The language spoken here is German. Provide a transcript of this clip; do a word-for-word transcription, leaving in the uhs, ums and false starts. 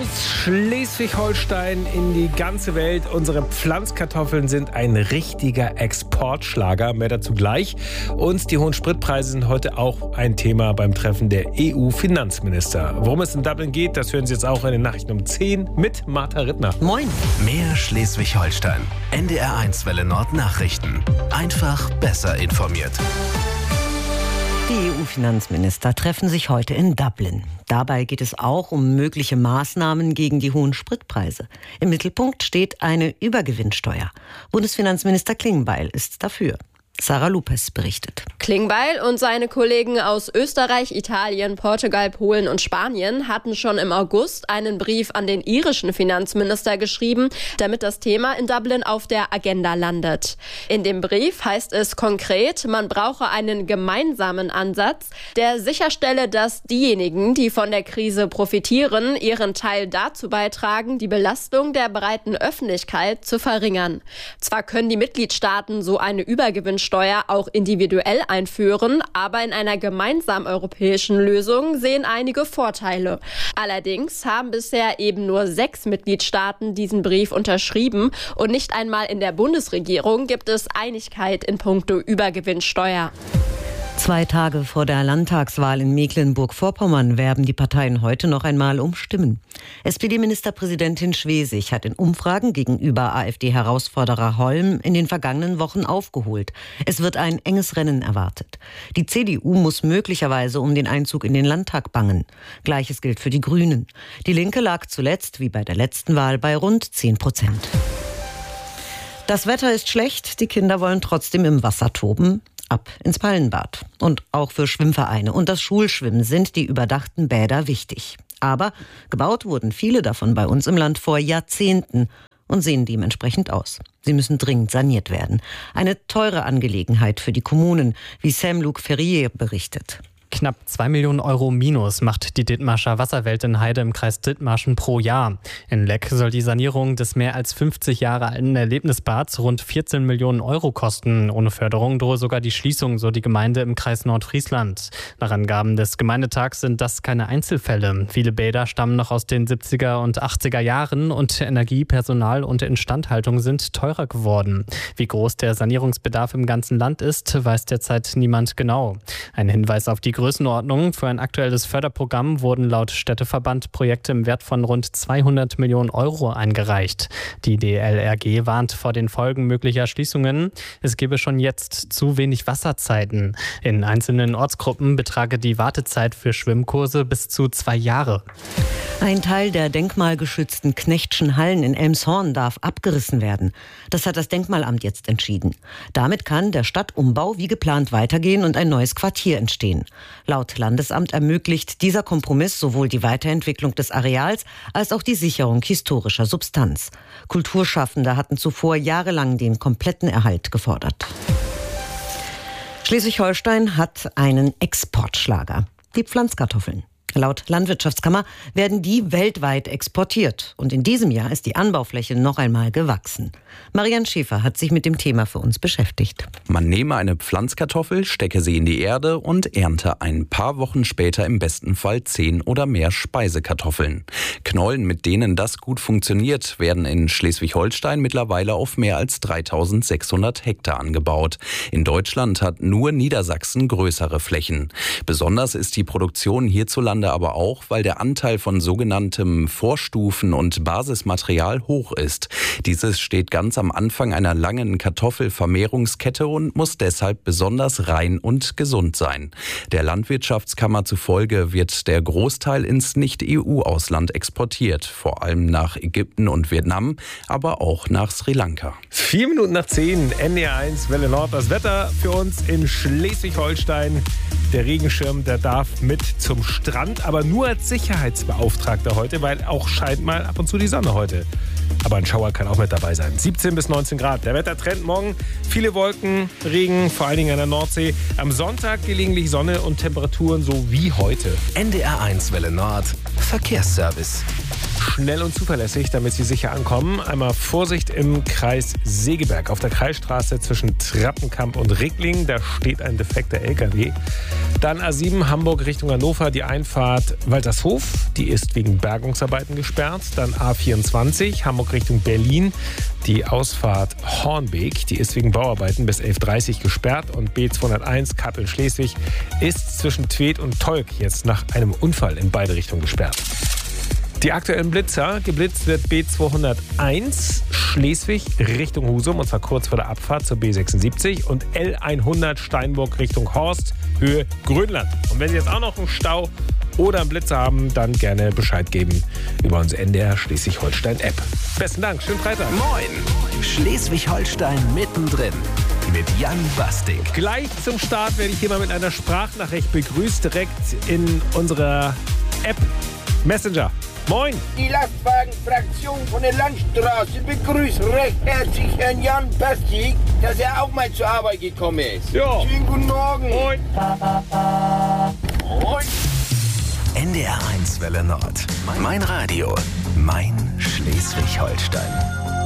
Schleswig-Holstein in die ganze Welt. Unsere Pflanzkartoffeln sind ein richtiger Exportschlager. Mehr dazu gleich. Und die hohen Spritpreise sind heute auch ein Thema beim Treffen der E U-Finanzminister. Worum es in Dublin geht, das hören Sie jetzt auch in den Nachrichten um zehn mit Martha Rittner. Moin. Mehr Schleswig-Holstein. N D R eins Welle Nord Nachrichten. Einfach besser informiert. Die E U-Finanzminister treffen sich heute in Dublin. Dabei geht es auch um mögliche Maßnahmen gegen die hohen Spritpreise. Im Mittelpunkt steht eine Übergewinnsteuer. Bundesfinanzminister Klingbeil ist dafür. Sarah Lupes berichtet. Klingbeil und seine Kollegen aus Österreich, Italien, Portugal, Polen und Spanien hatten schon im August einen Brief an den irischen Finanzminister geschrieben, damit das Thema in Dublin auf der Agenda landet. In dem Brief heißt es konkret, man brauche einen gemeinsamen Ansatz, der sicherstelle, dass diejenigen, die von der Krise profitieren, ihren Teil dazu beitragen, die Belastung der breiten Öffentlichkeit zu verringern. Zwar können die Mitgliedstaaten so eine Übergewinnsteuer Steuer auch individuell einführen, aber in einer gemeinsamen europäischen Lösung sehen einige Vorteile. Allerdings haben bisher eben nur sechs Mitgliedstaaten diesen Brief unterschrieben und nicht einmal in der Bundesregierung gibt es Einigkeit in puncto Übergewinnsteuer. Zwei Tage vor der Landtagswahl in Mecklenburg-Vorpommern werben die Parteien heute noch einmal um Stimmen. S P D-Ministerpräsidentin Schwesig hat in Umfragen gegenüber AfD-Herausforderer Holm in den vergangenen Wochen aufgeholt. Es wird ein enges Rennen erwartet. Die C D U muss möglicherweise um den Einzug in den Landtag bangen. Gleiches gilt für die Grünen. Die Linke lag zuletzt, wie bei der letzten Wahl, bei rund zehn Prozent. Das Wetter ist schlecht, die Kinder wollen trotzdem im Wasser toben. Ab ins Pallenbad. Und auch für Schwimmvereine und das Schulschwimmen sind die überdachten Bäder wichtig. Aber gebaut wurden viele davon bei uns im Land vor Jahrzehnten und sehen dementsprechend aus. Sie müssen dringend saniert werden. Eine teure Angelegenheit für die Kommunen, wie Sam-Luc Ferrier berichtet. Knapp zwei Millionen Euro Minus macht die Dithmarscher Wasserwelt in Heide im Kreis Dithmarschen pro Jahr. In Leck soll die Sanierung des mehr als fünfzig Jahre alten Erlebnisbads rund vierzehn Millionen Euro kosten. Ohne Förderung drohe sogar die Schließung, so die Gemeinde im Kreis Nordfriesland. Nach Angaben des Gemeindetags sind das keine Einzelfälle. Viele Bäder stammen noch aus den siebziger und achtziger Jahren und Energie, Personal und Instandhaltung sind teurer geworden. Wie groß der Sanierungsbedarf im ganzen Land ist, weiß derzeit niemand genau. Ein Hinweis auf die Größenordnung. Für ein aktuelles Förderprogramm wurden laut Städteverband Projekte im Wert von rund zweihundert Millionen Euro eingereicht. Die D L R G warnt vor den Folgen möglicher Schließungen. Es gebe schon jetzt zu wenig Wasserzeiten. In einzelnen Ortsgruppen betrage die Wartezeit für Schwimmkurse bis zu zwei Jahre. Ein Teil der denkmalgeschützten Knechtschen Hallen in Elmshorn darf abgerissen werden. Das hat das Denkmalamt jetzt entschieden. Damit kann der Stadtumbau wie geplant weitergehen und ein neues Quartier entstehen. Laut Landesamt ermöglicht dieser Kompromiss sowohl die Weiterentwicklung des Areals als auch die Sicherung historischer Substanz. Kulturschaffende hatten zuvor jahrelang den kompletten Erhalt gefordert. Schleswig-Holstein hat einen Exportschlager: die Pflanzkartoffeln. Laut Landwirtschaftskammer werden die weltweit exportiert. Und in diesem Jahr ist die Anbaufläche noch einmal gewachsen. Marianne Schäfer hat sich mit dem Thema für uns beschäftigt. Man nehme eine Pflanzkartoffel, stecke sie in die Erde und ernte ein paar Wochen später im besten Fall zehn oder mehr Speisekartoffeln. Knollen, mit denen das gut funktioniert, werden in Schleswig-Holstein mittlerweile auf mehr als dreitausendsechshundert Hektar angebaut. In Deutschland hat nur Niedersachsen größere Flächen. Besonders ist die Produktion hierzulande aber auch, weil der Anteil von sogenanntem Vorstufen- und Basismaterial hoch ist. Dieses steht ganz am Anfang einer langen Kartoffelvermehrungskette und muss deshalb besonders rein und gesund sein. Der Landwirtschaftskammer zufolge wird der Großteil ins Nicht-E U-Ausland exportiert, vor allem nach Ägypten und Vietnam, aber auch nach Sri Lanka. Vier Minuten nach zehn, N D R eins Welle Nord. Das Wetter für uns in Schleswig-Holstein. Der Regenschirm, der darf mit zum Strand, aber nur als Sicherheitsbeauftragter heute, weil auch scheint mal ab und zu die Sonne heute. Aber ein Schauer kann auch mit dabei sein. siebzehn bis neunzehn Grad. Der Wettertrend morgen: viele Wolken, Regen, vor allen Dingen an der Nordsee. Am Sonntag gelegentlich Sonne und Temperaturen so wie heute. N D R eins Welle Nord Verkehrsservice. schnell und zuverlässig, damit Sie sicher ankommen. Einmal Vorsicht im Kreis Segeberg. Auf der Kreisstraße zwischen Trappenkamp und Rickling, da steht ein defekter L K W. Dann A sieben Hamburg Richtung Hannover, die Einfahrt Waltershof, die ist wegen Bergungsarbeiten gesperrt. Dann A vierundzwanzig Hamburg Richtung Berlin, die Ausfahrt Hornbeek, die ist wegen Bauarbeiten bis elf Uhr dreißig gesperrt. Und B zweihunderteins Kappeln-Schleswig ist zwischen Tweed und Tolk jetzt nach einem Unfall in beide Richtungen gesperrt. Die aktuellen Blitzer. Geblitzt wird B zweihunderteins Schleswig Richtung Husum, und zwar kurz vor der Abfahrt zur B sechsundsiebzig, und L hundert Steinburg Richtung Horst, Höhe Grönland. Und wenn Sie jetzt auch noch einen Stau oder einen Blitzer haben, dann gerne Bescheid geben über unsere N D R Schleswig-Holstein-App. Besten Dank, schönen Freitag. Moin, Schleswig-Holstein mittendrin mit Jan Basting. Gleich zum Start werde ich hier mal mit einer Sprachnachricht begrüßt, direkt in unserer App Messenger. Moin! Die Lastwagenfraktion von der Landstraße begrüßt recht herzlich Herrn Jan Basting, dass er auch mal zur Arbeit gekommen ist. Ja. Schönen guten Morgen. Moin! Moin. N D R eins Welle Nord. Mein Radio. Mein Schleswig-Holstein.